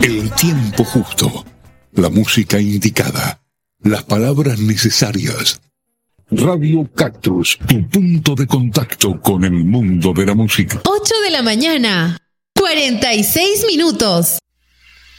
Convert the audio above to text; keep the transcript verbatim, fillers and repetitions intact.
El tiempo justo, la música indicada, las palabras necesarias. Radio Cactus, tu punto de contacto con el mundo de la música. ocho de la mañana, cuarenta y seis minutos.